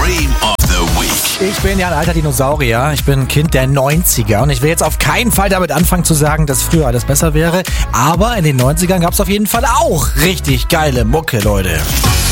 Dream of the Week. Ich bin ja ein alter Dinosaurier, ich bin ein Kind der 90er und ich will jetzt auf keinen Fall damit anfangen zu sagen, dass früher alles besser wäre, aber in den 90ern gab es auf jeden Fall auch richtig geile Mucke, Leute.